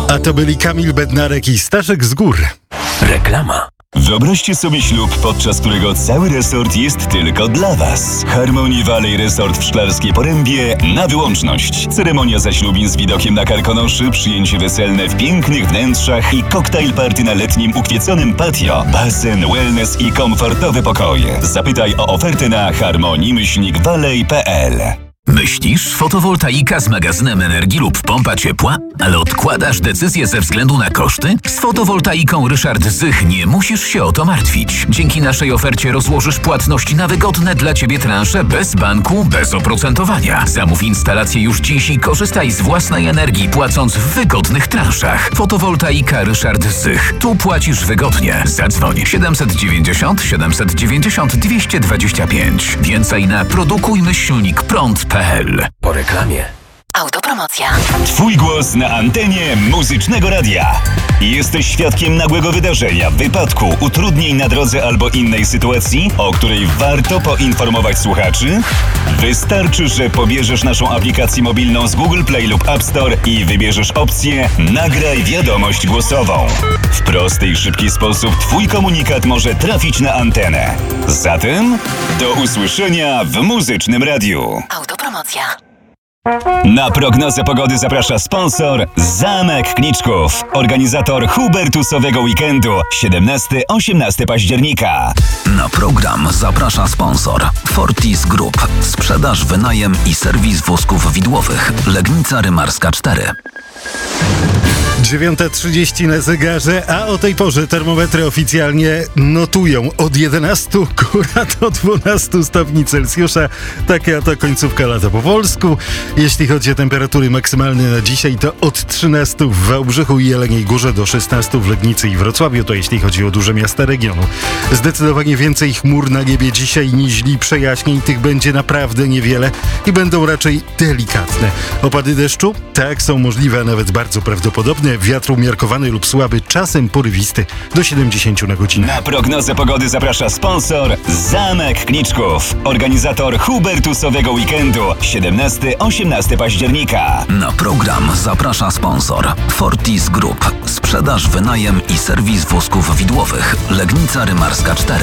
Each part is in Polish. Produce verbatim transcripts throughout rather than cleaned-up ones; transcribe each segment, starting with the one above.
A to byli Kamil Bednarek i Staszek z gór. Reklama. Wyobraźcie sobie ślub, podczas którego cały resort jest tylko dla Was. Harmony Valley Resort w Szklarskiej Porębie na wyłączność. Ceremonia zaślubin z widokiem na Karkonoszy, przyjęcie weselne w pięknych wnętrzach i koktajl party na letnim ukwieconym patio, basen, wellness i komfortowe pokoje. Zapytaj o ofertę na harmony myślnik valley kropka p l. Myślisz, fotowoltaika z magazynem energii lub pompa ciepła? Ale odkładasz decyzję ze względu na koszty? Z fotowoltaiką Ryszard Zych nie musisz się o to martwić. Dzięki naszej ofercie rozłożysz płatność na wygodne dla Ciebie transze bez banku, bez oprocentowania. Zamów instalację już dziś i korzystaj z własnej energii, płacąc w wygodnych transzach. Fotowoltaika Ryszard Zych. Tu płacisz wygodnie. Zadzwoń siedemset dziewięćdziesiąt siedemset dziewięćdziesiąt dwieście dwadzieścia pięć. Więcej na produkuj myślnik prąd kropka p l. Po reklamie. Autopromocja. Twój głos na antenie Muzycznego Radia. Jesteś świadkiem nagłego wydarzenia, wypadku, utrudnień na drodze albo innej sytuacji, o której warto poinformować słuchaczy? Wystarczy, że pobierzesz naszą aplikację mobilną z Google Play lub App Store i wybierzesz opcję Nagraj wiadomość głosową. W prosty i szybki sposób Twój komunikat może trafić na antenę. Zatem do usłyszenia w Muzycznym Radiu. Autopromocja. Na prognozę pogody zaprasza sponsor Zamek Kniczków, organizator Hubertusowego Weekendu siedemnastego do osiemnastego października. Na program zaprasza sponsor Fortis Group. Sprzedaż, wynajem i serwis wózków widłowych. Legnica Rymarska cztery. dziewiąta trzydzieści na zegarze, a o tej porze termometry oficjalnie notują od jedenastu góra do dwunastu stopni Celsjusza. Taka to końcówka lata po polsku. Jeśli chodzi o temperatury maksymalne na dzisiaj, to od trzynastu w Wałbrzychu i Jeleniej Górze do szesnastu w Legnicy i Wrocławiu, to jeśli chodzi o duże miasta regionu. Zdecydowanie więcej chmur na niebie dzisiaj niż przejaśnień, tych będzie naprawdę niewiele i będą raczej delikatne. Opady deszczu? Tak, są możliwe, a nawet bardzo prawdopodobne. Wiatr umiarkowany lub słaby, czasem porywisty do siedemdziesięciu na godzinę. Na prognozę pogody zaprasza sponsor Zamek Kniczków, organizator Hubertusowego Weekendu siedemnastego do osiemnastego października. Na program zaprasza sponsor Fortis Group. Sprzedaż, wynajem i serwis wózków widłowych. Legnica Rymarska cztery.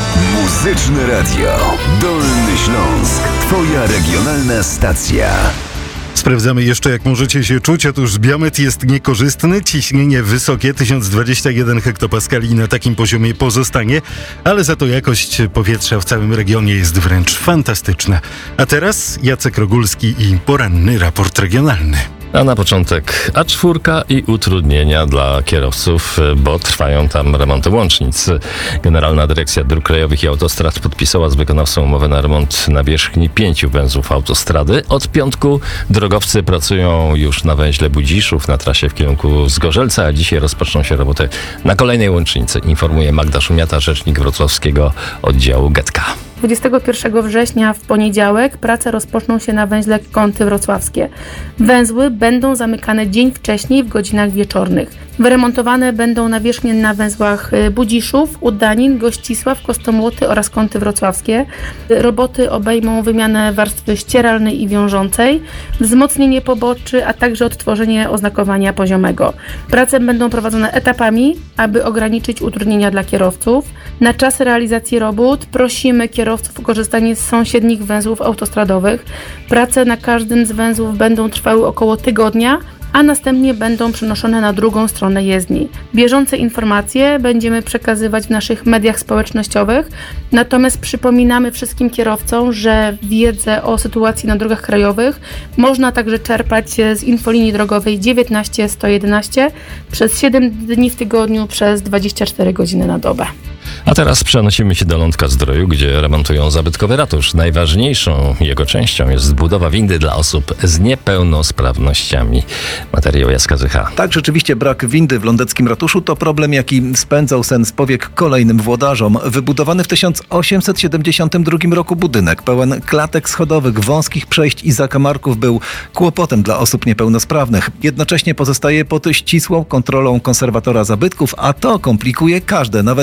Muzyczne Radio. Dolny Śląsk. Twoja regionalna stacja. Sprawdzamy jeszcze, jak możecie się czuć. Otóż biometr jest niekorzystny, ciśnienie wysokie, tysiąc dwadzieścia jeden hektopaskali, na takim poziomie pozostanie, ale za to jakość powietrza w całym regionie jest wręcz fantastyczna. A teraz Jacek Rogulski i poranny raport regionalny. A na początek A cztery i utrudnienia dla kierowców, bo trwają tam remonty łącznic. Generalna Dyrekcja Dróg Krajowych i Autostrad podpisała z wykonawcą umowę na remont nawierzchni pięciu węzłów autostrady. Od piątku drogowcy pracują już na węźle Budziszów na trasie w kierunku Zgorzelca, a dzisiaj rozpoczną się roboty na kolejnej łącznicy, informuje Magda Szumiata, rzecznik wrocławskiego oddziału Getka. dwudziestego pierwszego września w poniedziałek prace rozpoczną się na węźle Kąty Wrocławskie. Węzły będą zamykane dzień wcześniej w godzinach wieczornych. Wyremontowane będą nawierzchnie na węzłach Budziszów, Udanin, Gościsław, Kostomłoty oraz Kąty Wrocławskie. Roboty obejmą wymianę warstwy ścieralnej i wiążącej, wzmocnienie poboczy, a także odtworzenie oznakowania poziomego. Prace będą prowadzone etapami, aby ograniczyć utrudnienia dla kierowców. Na czas realizacji robót prosimy kierowców o korzystanie z sąsiednich węzłów autostradowych. Prace na każdym z węzłów będą trwały około tygodnia, a następnie będą przenoszone na drugą stronę jezdni. Bieżące informacje będziemy przekazywać w naszych mediach społecznościowych, natomiast przypominamy wszystkim kierowcom, że wiedzę o sytuacji na drogach krajowych można także czerpać z infolinii drogowej dziewiętnaście sto jedenaście przez siedem dni w tygodniu przez dwadzieścia cztery godziny na dobę. A teraz przenosimy się do Lądka Zdroju, gdzie remontują zabytkowy ratusz. Najważniejszą jego częścią jest budowa windy dla osób z niepełnosprawnościami. Materiał Jacka Zycha. Tak, rzeczywiście brak windy w lądeckim ratuszu to problem, jaki spędzał sen z powiek kolejnym włodarzom. Wybudowany w tysiąc osiemset siedemdziesiątym drugim roku budynek pełen klatek schodowych, wąskich przejść i zakamarków był kłopotem dla osób niepełnosprawnych. Jednocześnie pozostaje pod ścisłą kontrolą konserwatora zabytków, a to komplikuje każde, nawet najprostsze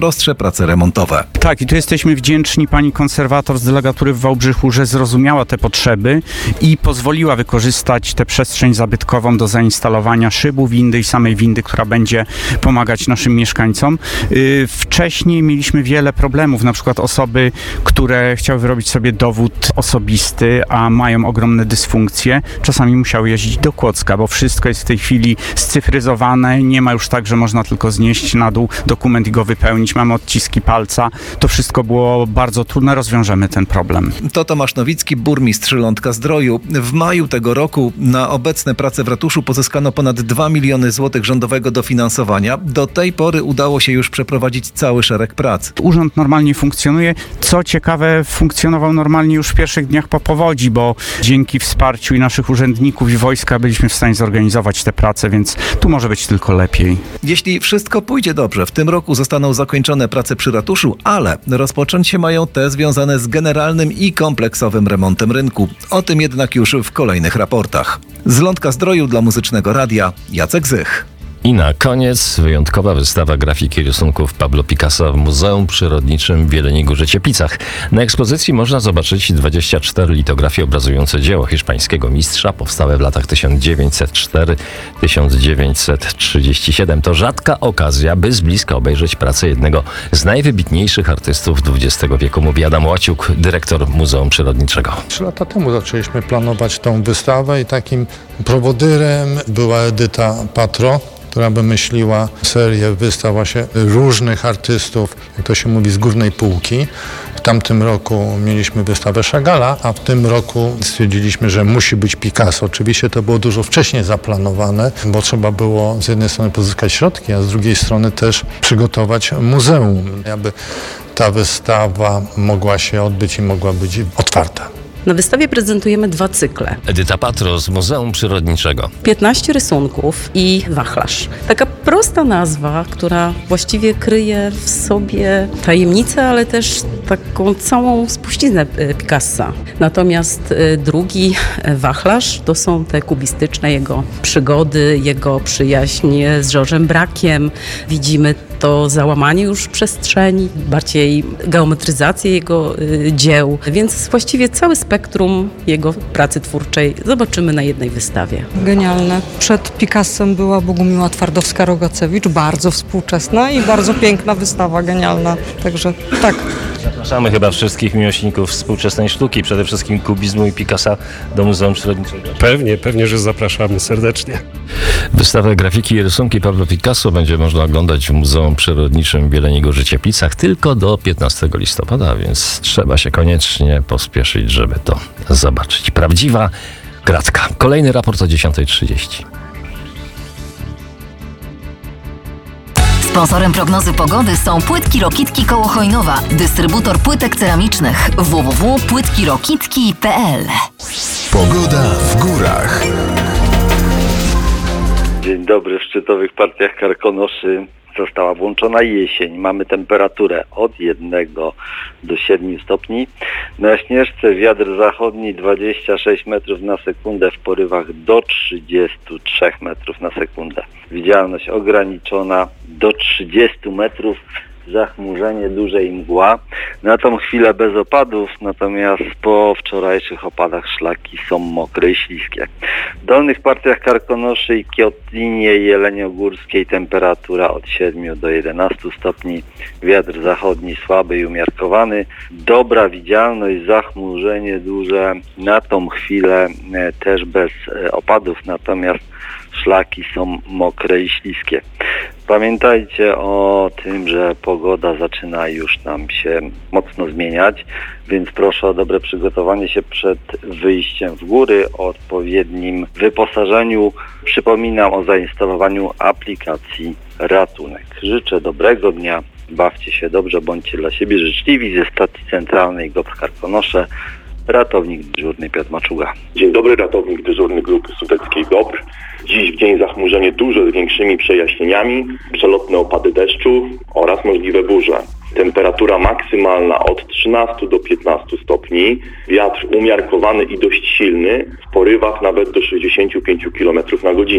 najprostsze prace remontowe. Tak, i tu jesteśmy wdzięczni pani konserwator z delegatury w Wałbrzychu, że zrozumiała te potrzeby i pozwoliła wykorzystać tę przestrzeń zabytkową do zainstalowania szybu windy i samej windy, która będzie pomagać naszym mieszkańcom. Yy, wcześniej mieliśmy wiele problemów, na przykład osoby, które chciały wyrobić sobie dowód osobisty, a mają ogromne dysfunkcje, czasami musiały jeździć do Kłodzka, bo wszystko jest w tej chwili scyfryzowane, nie ma już tak, że można tylko znieść na dół dokument i go wypełnić, mamy odciski palca. To wszystko było bardzo trudne, rozwiążemy ten problem. To Tomasz Nowicki, burmistrz Lądka-Zdroju. W maju tego roku na obecne prace w ratuszu pozyskano ponad dwa miliony złotych rządowego dofinansowania. Do tej pory udało się już przeprowadzić cały szereg prac. Urząd normalnie funkcjonuje. Co ciekawe, funkcjonował normalnie już w pierwszych dniach po powodzi, bo dzięki wsparciu i naszych urzędników i wojska byliśmy w stanie zorganizować te prace, więc tu może być tylko lepiej. Jeśli wszystko pójdzie dobrze, w tym roku zostaną zakończone prace przy ratuszu, ale rozpocząć się mają te związane z generalnym i kompleksowym remontem rynku. O tym jednak już w kolejnych raportach. Z Lądka-Zdroju dla Muzycznego Radia Jacek Zych. I na koniec wyjątkowa wystawa grafiki i rysunków Pablo Picassa w Muzeum Przyrodniczym w Jeleniej Górze-Cieplicach. Na ekspozycji można zobaczyć dwadzieścia cztery litografie obrazujące dzieło hiszpańskiego mistrza powstałe w latach tysiąc dziewięćset cztery do tysiąc dziewięćset trzydzieści siedem. To rzadka okazja, by z bliska obejrzeć pracę jednego z najwybitniejszych artystów dwudziestego wieku, mówi Adam Łaciuk, dyrektor Muzeum Przyrodniczego. Trzy lata temu zaczęliśmy planować tą wystawę i takim prowodyrem była Edyta Patro, która wymyśliła serię wystaw właśnie różnych artystów, jak to się mówi, z górnej półki. W tamtym roku mieliśmy wystawę Chagalla, a w tym roku stwierdziliśmy, że musi być Picasso. Oczywiście to było dużo wcześniej zaplanowane, bo trzeba było z jednej strony pozyskać środki, a z drugiej strony też przygotować muzeum, aby ta wystawa mogła się odbyć i mogła być otwarta. Na wystawie prezentujemy dwa cykle. Edyta Patro z Muzeum Przyrodniczego. piętnaście rysunków i wachlarz. Taka prosta nazwa, która właściwie kryje w sobie tajemnicę, ale też taką całą spuściznę Picassa. Natomiast drugi wachlarz to są te kubistyczne jego przygody, jego przyjaźń z Georgesem Braquem. Widzimy to załamanie już przestrzeni, bardziej geometryzację jego y, dzieł, więc właściwie cały spektrum jego pracy twórczej zobaczymy na jednej wystawie. Genialne. Przed Picassem była Bogumiła Twardowska-Rogacewicz, bardzo współczesna i bardzo piękna wystawa, genialna. Także tak. Zapraszamy chyba wszystkich miłośników współczesnej sztuki, przede wszystkim kubizmu i Picassa do Muzeum Przyrodniczego. Pewnie, pewnie, że zapraszamy serdecznie. Wystawę grafiki i rysunki Pablo Picasso będzie można oglądać w Muzeum Przyrodniczym w Jeleniej Górze-Cieplicach tylko do piętnastego listopada, więc trzeba się koniecznie pospieszyć, żeby to zobaczyć. Prawdziwa gratka. Kolejny raport o dziesiąta trzydzieści. Sponsorem prognozy pogody są Płytki Rokitki koło Chojnowa, dystrybutor płytek ceramicznych w w w kropka płytki rokitki kropka p l. Pogoda w górach. Dzień dobry. W szczytowych partiach Karkonoszy została włączona jesień. Mamy temperaturę od jednego do siedmiu stopni. Na Śnieżce wiatr zachodni dwadzieścia sześć metrów na sekundę, w porywach do trzydziestu trzech metrów na sekundę. Widzialność ograniczona do trzydziestu metrów. Zachmurzenie, duże i mgła. Na tą chwilę bez opadów, natomiast po wczorajszych opadach szlaki są mokre i śliskie. W dolnych partiach Karkonoszy i Kiotlinie Jeleniogórskiej temperatura od siedmiu do jedenastu stopni. Wiatr zachodni słaby i umiarkowany. Dobra widzialność, zachmurzenie duże. Na tą chwilę też bez opadów, natomiast szlaki są mokre i śliskie. Pamiętajcie o tym, że pogoda zaczyna już nam się mocno zmieniać, więc proszę o dobre przygotowanie się przed wyjściem w góry, o odpowiednim wyposażeniu. Przypominam o zainstalowaniu aplikacji Ratunek. Życzę dobrego dnia, bawcie się dobrze, bądźcie dla siebie życzliwi. Ze stacji centralnej G O P Karkonosze, ratownik dyżurny Piotr Maczuga. Dzień dobry, ratownik dyżurny Grupy Sudeckiej G O P R. Dziś w dzień zachmurzenie duże z większymi przejaśnieniami, przelotne opady deszczu oraz możliwe burze. Temperatura maksymalna od trzynastu do piętnastu stopni, wiatr umiarkowany i dość silny, w porywach nawet do sześćdziesięciu pięciu kilometrów na godzinę. W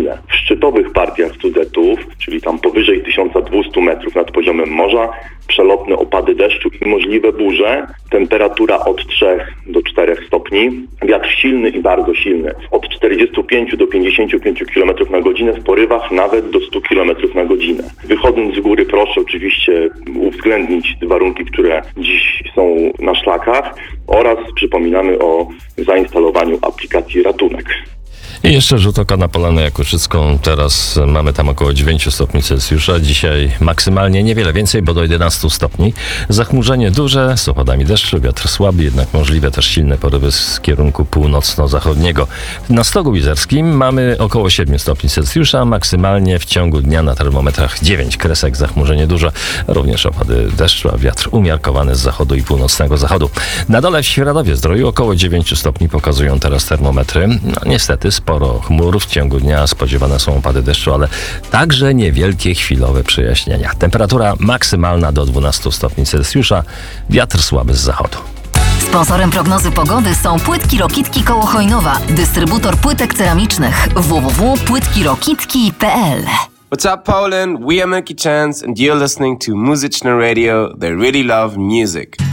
szczytowych partiach Sudetów, czyli tam powyżej tysiąc dwieście metrów nad poziomem morza, przelotne opady deszczu i możliwe burze, temperatura od trzech do czterech stopni, wiatr silny i bardzo silny, od czterdziestu pięciu do pięćdziesięciu pięciu kilometrów na godzinę, w porywach nawet do stu kilometrów na godzinę. Wychodząc z góry proszę oczywiście uwzględnić warunki, które dziś są na szlakach oraz przypominamy o zainstalowaniu aplikacji Ratunek. I jeszcze rzut oka na Polanę Jakuszycką. Teraz mamy tam około dziewięć stopni Celsjusza. Dzisiaj maksymalnie niewiele więcej, bo do jedenastu stopni. Zachmurzenie duże, z opadami deszczu, wiatr słaby, jednak możliwe też silne porywy z kierunku północno-zachodniego. Na Stogu Izerskim mamy około siedmiu stopni Celsjusza, maksymalnie w ciągu dnia na termometrach dziewięć kresek, zachmurzenie duże, również opady deszczu, a wiatr umiarkowany z zachodu i północnego zachodu. Na dole w Świeradowie Zdroju około dziewięciu stopni pokazują teraz termometry. No niestety sporo chmur, w ciągu dnia spodziewane są opady deszczu, ale także niewielkie chwilowe przejaśnienia. Temperatura maksymalna do dwunastu stopni Celsjusza, wiatr słaby z zachodu. Sponsorem prognozy pogody są Płytki Rokitki koło Chojnowa, dystrybutor płytek ceramicznych w w w kropka płytki rokitki kropka p l. What's up, Poland? We are Milky Chance and you're listening to Muzyczne Radio. They really love music.